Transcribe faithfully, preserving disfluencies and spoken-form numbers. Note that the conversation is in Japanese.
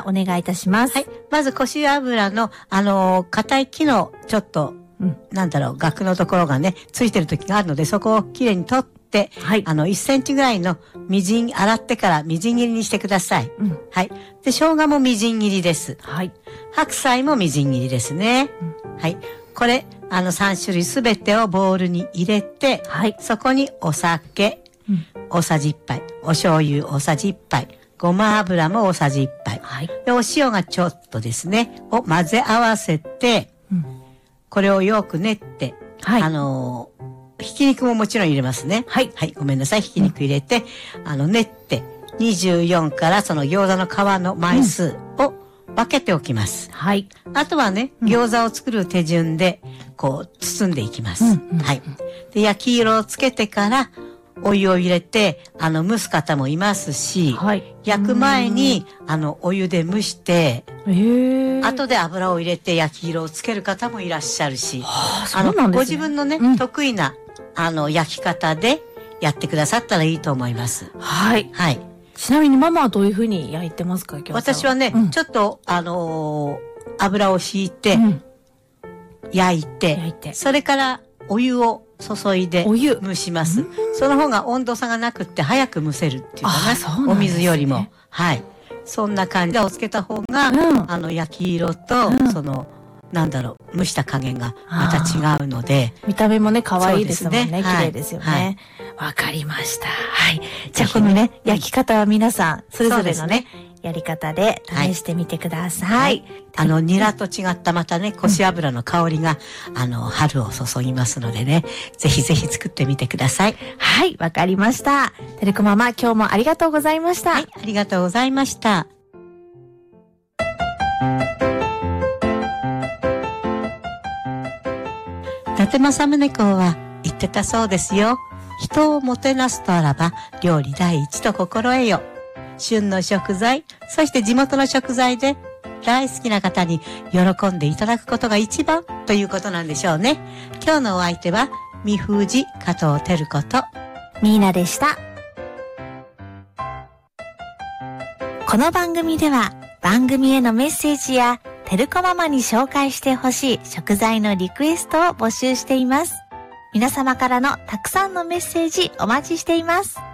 お願いいたします。 はい。まず、こし油の、あのー、硬い木の、ちょっと、うん、なんだろう、額のところがね、ついてる時があるので、そこをきれいに取って、はい。あの、いっセンチぐらいの、みじん、洗ってからみじん切りにしてください。うん。はい。で、生姜もみじん切りです。はい。白菜もみじん切りですね。うん、はい。これ、あの、さん種類すべてをボウルに入れて、はい。そこにお酒、うん、大さじいっぱい、お醤油大さじいっぱい、ごま油も大さじいっぱい。はい。で、お塩がちょっとですね、を混ぜ合わせて、うん、これをよく練って、はい。あのー、ひき肉ももちろん入れますね。はい。はい。ごめんなさい。ひき肉入れて、うん、あの、練って、にじゅうよんからその餃子の皮の枚数を分けておきます。うん、はい。あとはね、餃子を作る手順で、こう、包んでいきます。うんうん、はい。で、焼き色をつけてから、お湯を入れて、あの、蒸す方もいますし、はい、焼く前に、あの、お湯で蒸して、へ後で油を入れて焼き色をつける方もいらっしゃるし、はあ、あの、そうなんですね、ご自分のね、うん、得意な、あの、焼き方でやってくださったらいいと思います。はい。はい。 ちなみにママはどういうふうに焼いてますか？ 私はね、うん、ちょっと、あのー、油を敷いて、うん、焼いて、焼いて、それからお湯を注いで蒸します。その方が温度差がなくって早く蒸せるっていうかな、ね、お水よりも。はい。そんな感じでおつけた方が、うん、あの、焼き色と、うん、その、なんだろう、蒸した加減がまた違うので。 見た目もね、可愛いですもんね。ね、綺麗ですよね。わ、はい、かりました。はい。じゃあ、このね、焼き方は皆さん、それぞれのね、やり方で試してみてください。はい、 あの、ニラと違ったまたね、こし油の香りが、うん、あの、春を注ぎますのでね、ぜひぜひ作ってみてください。 はい、わかりました。てるこママ、今日もありがとうございました。 はい、ありがとうございました。伊達政宗公は言ってたそうですよ。人をもてなすとあらば、料理第一と心得よ。旬の食材、そして地元の食材で大好きな方に喜んでいただくことが一番ということなんでしょうね。今日のお相手は、三藤加藤照子とミーナでした。この番組では番組へのメッセージや照子ママに紹介してほしい食材のリクエストを募集しています。皆様からのたくさんのメッセージお待ちしています。